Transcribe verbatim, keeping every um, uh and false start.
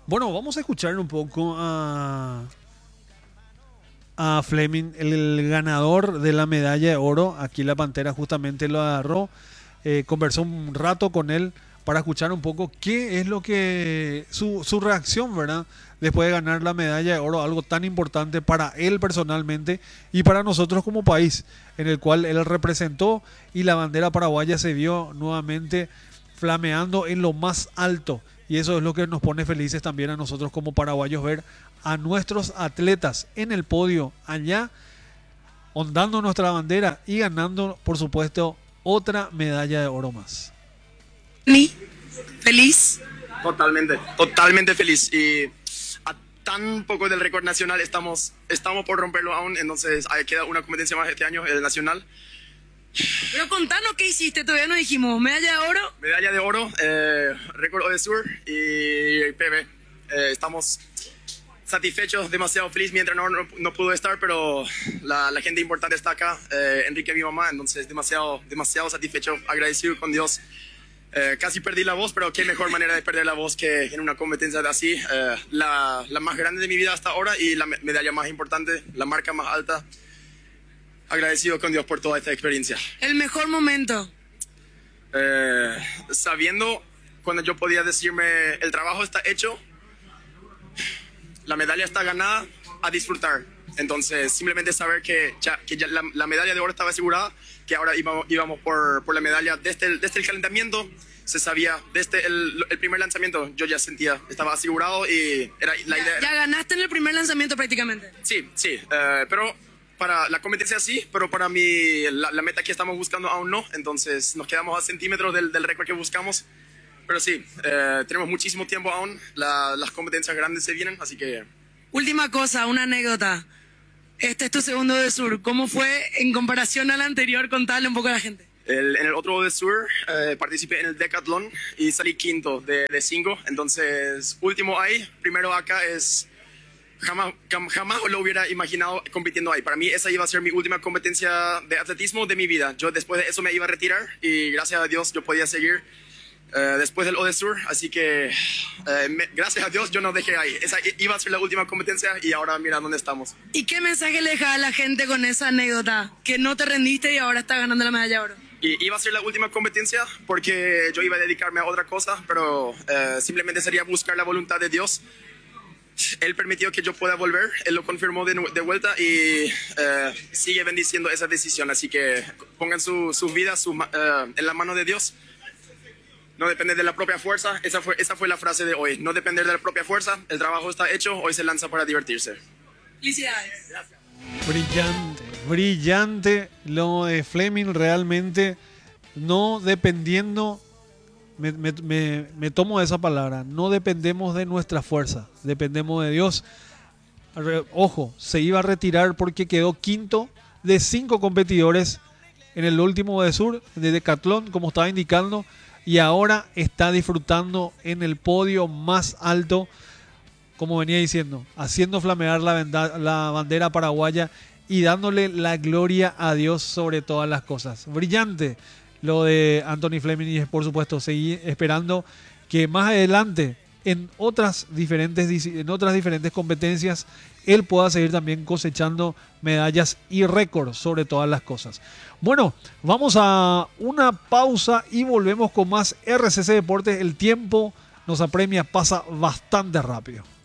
Bueno, vamos a escuchar un poco a, a Fleming, el, el ganador de la medalla de oro. Aquí la Pantera justamente lo agarró, eh, conversó un rato con él para escuchar un poco qué es lo que su, su reacción, ¿verdad? Después de ganar la medalla de oro, algo tan importante para él personalmente y para nosotros como país, en el cual él representó y la bandera paraguaya se vio nuevamente flameando en lo más alto. Y eso es lo que nos pone felices también a nosotros como paraguayos, ver a nuestros atletas en el podio allá, ondando nuestra bandera y ganando, por supuesto, otra medalla de oro más. ¿Ni? ¿Feliz? Totalmente, totalmente feliz. Y a tan poco del récord nacional estamos, estamos por romperlo aún, entonces hay, queda una competencia más este año, el nacional. Pero contanos qué hiciste, todavía no dijimos. ¿Medalla de oro? Medalla de oro, eh, récord Odesur y P B. Eh, estamos satisfechos, demasiado feliz mientras no, no, no pudo estar, pero la, la gente importante está acá, eh, Enrique, mi mamá, entonces demasiado, demasiado satisfecho, agradecido con Dios. Eh, casi perdí la voz, pero qué mejor manera de perder la voz que en una competencia de así. Eh, la, la más grande de mi vida hasta ahora y la medalla más importante, la marca más alta. Agradecido con Dios por toda esta experiencia. El mejor momento. Eh, sabiendo cuando yo podía decirme el trabajo está hecho, la medalla está ganada, a disfrutar. Entonces simplemente saber que ya, que ya la, la medalla de oro estaba asegurada, que ahora íbamos, íbamos por, por la medalla desde el, desde el calentamiento, se sabía, desde el, el primer lanzamiento yo ya sentía, estaba asegurado y era la ya, idea. Ya ganaste en el primer lanzamiento prácticamente. Sí, sí, eh, pero para la competencia sí, pero para mí la, la meta que estamos buscando aún no, entonces nos quedamos a centímetros del, del récord que buscamos, pero sí, eh, tenemos muchísimo tiempo aún, la, las competencias grandes se vienen, así que... Última cosa, una anécdota, este es tu segundo de sur, ¿cómo fue en comparación al anterior? Contale un poco a la gente. El, en el otro de sur eh, participé en el decatlón y salí quinto de, de cinco, entonces último ahí, primero acá es... Jamás, jamás lo hubiera imaginado compitiendo ahí. Para mí esa iba a ser mi última competencia de atletismo de mi vida. Yo después de eso me iba a retirar y gracias a Dios yo podía seguir uh, después del Odesur. Así que uh, me, gracias a Dios yo no dejé ahí. Esa iba a ser la última competencia y ahora mira dónde estamos. ¿Y qué mensaje le dejas a la gente con esa anécdota? Que no te rendiste y ahora estás ganando la medalla de oro. Y iba a ser la última competencia porque yo iba a dedicarme a otra cosa, pero uh, simplemente sería buscar la voluntad de Dios. Él permitió que yo pueda volver, él lo confirmó de, de vuelta y uh, sigue bendiciendo esa decisión. Así que pongan sus su vidas su, uh, en la mano de Dios. No depende de la propia fuerza, esa fue, esa fue la frase de hoy. No depender de la propia fuerza, el trabajo está hecho, hoy se lanza para divertirse. Felicidades. Brillante, brillante lo de Fleming, realmente no dependiendo... Me, me, me, me tomo esa palabra, no dependemos de nuestra fuerza, dependemos de Dios. Re, ojo, se iba a retirar porque quedó quinto de cinco competidores en el último de sur, de decatlón, como estaba indicando, y ahora está disfrutando en el podio más alto, como venía diciendo, haciendo flamear la, venda, la bandera paraguaya y dándole la gloria a Dios sobre todas las cosas. Brillante lo de Anthony Fleming y por supuesto seguir esperando que más adelante en otras diferentes en otras diferentes competencias él pueda seguir también cosechando medallas y récords sobre todas las cosas. Bueno, vamos a una pausa y volvemos con más R C C Deportes. El tiempo nos apremia, pasa bastante rápido.